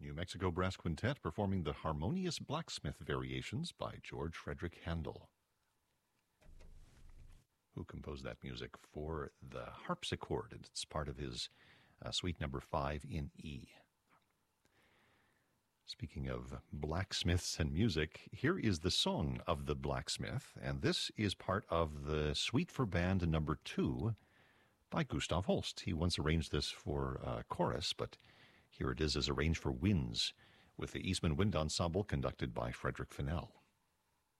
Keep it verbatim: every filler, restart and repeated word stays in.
New Mexico Brass Quintet performing the Harmonious Blacksmith Variations by George Frederick Handel, who composed that music for the harpsichord. It's part of his uh, suite number five in E. Speaking of blacksmiths and music, here is the Song of the Blacksmith, and this is part of the Suite for Band number two by Gustav Holst. He once arranged this for uh, chorus, but here it is as arranged for winds, with the Eastman Wind Ensemble conducted by Frederick Fennell.